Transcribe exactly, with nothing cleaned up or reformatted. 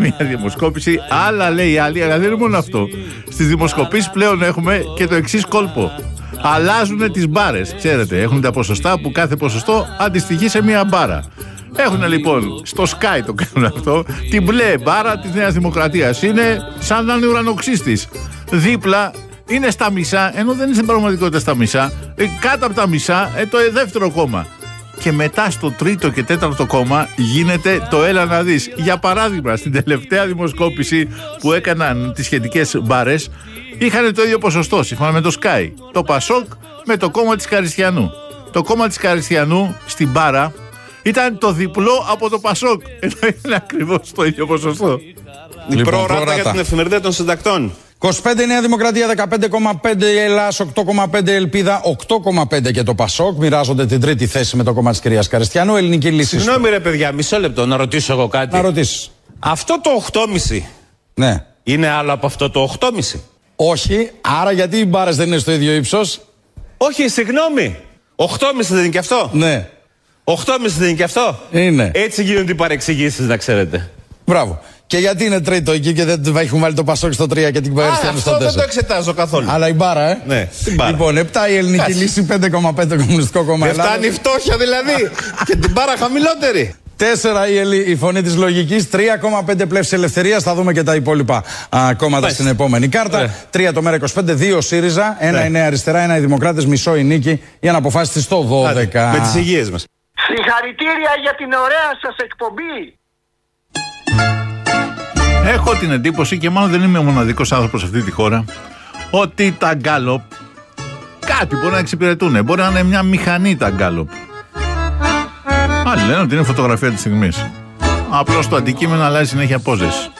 μια δημοσκόπηση. Άλλα λέει η άλλη, αλλά δεν είναι μόνο αυτό. Στις δημοσκοπήσεις πλέον έχουμε και το εξής κόλπο. Αλλάζουν τις μπάρες. Ξέρετε, έχουν τα ποσοστά που κάθε ποσοστό αντιστοιχεί σε μια μπάρα. Έχουν λοιπόν στο Sky το κάνουν αυτό, την μπλε μπάρα της Νέας Δημοκρατίας. Είναι σαν να είναι ουρανοξύστης. Δίπλα είναι στα μισά, ενώ δεν είναι στην πραγματικότητα στα μισά. Ε, κάτω από τα μισά ε, το δεύτερο κόμμα. Και μετά στο τρίτο και τέταρτο κόμμα γίνεται το έλα να δεις. Για παράδειγμα, στην τελευταία δημοσκόπηση που έκαναν τις σχετικές μπάρες, είχαν το ίδιο ποσοστό σύμφωνα με το Sky. Το Πασόκ με το κόμμα της Καριστιανού. Το κόμμα της Καριστιανού στην μπάρα ήταν το διπλό από το Πασόκ. Ενώ είναι ακριβώς το ίδιο ποσοστό. Η προοράτα για την εφημερίδα των συντακτών. είκοσι πέντε Νέα Δημοκρατία, δεκαπέντε κόμμα πέντε η Ελλάς, οκτώ κόμμα πέντε Ελπίδα, οκτώ κόμμα πέντε και το Πασόκ. Μοιράζονται την τρίτη θέση με το κόμμα της κυρίας Καριστιανού. Ελληνική λύση. Συγγνώμη ρε παιδιά, μισό λεπτό να ρωτήσω εγώ κάτι. Να ρωτήσεις. Αυτό το οκτώ κόμμα πέντε Ναι. είναι άλλο από αυτό το οκτώ κόμμα πέντε. Όχι, άρα γιατί οι μπάρες δεν είναι στο ίδιο ύψος? Όχι, συγγνώμη. οκτώ κόμμα πέντε δεν είναι και αυτό? Ναι. οκτώ κόμμα πέντε δεν είναι και αυτό? Είναι. Έτσι γίνονται οι παρεξηγήσεις, να ξέρετε. Μπράβο. Και γιατί είναι τρίτο εκεί και δεν έχουν βάλει το Πασόκ στο τρία και την Καριστιανού στο τέσσερα? Αυτό δεν το εξετάζω καθόλου. Αλλά η μπάρα, ε. Ναι, την μπάρα. Λοιπόν, επτά η Ελληνική Κάτσε. Λύση, πέντε κόμμα πέντε Κομμουνιστικό Κόμμα Δεν Ελλάδας. φτάνει η φτώχεια δηλαδή. Και την μπάρα χαμηλότερη. τέσσερα η, Ελλη... η Φωνή της Λογικής, τρία κόμμα πέντε Πλεύση Ελευθερίας. Θα δούμε και τα υπόλοιπα α, κόμματα Μάλιστα. στην επόμενη κάρτα. Ναι. τρία το Μέρα είκοσι πέντε, δύο ΣΥΡΙΖΑ, ένα Ναι. η Νέα Αριστερά, ένα οι Δημοκράτες, μισό η Νίκη. Η αναποφάσιστη στο δώδεκα. Με τις υγείες μας. Συγχαρητήρια για την ωραία σας εκπομπή. Έχω την εντύπωση, και μάλλον δεν είμαι ο μοναδικός άνθρωπος σε αυτή τη χώρα, ότι τα γκάλοπ κάτι μπορεί να εξυπηρετούν. Μπορεί να είναι μια μηχανή τα γκάλοπ. Άλλοι λένε ότι είναι φωτογραφία της στιγμής. Απλώς το αντικείμενο αλλάζει συνέχεια πόζες.